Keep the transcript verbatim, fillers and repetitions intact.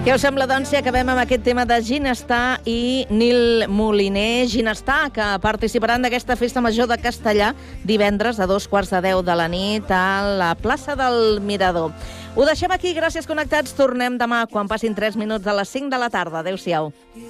Què us sembla, doncs, si acabem amb aquest tema de Ginestar i Nil Moliner? Ginestar, que participaran d'aquesta festa major de Castellà divendres a dos quarts de deu de la nit a la plaça del Mirador. Ho deixem aquí, gràcies connectats. Tornem demà quan passin tres minuts de les cinc de la tarda. Adéu-siau.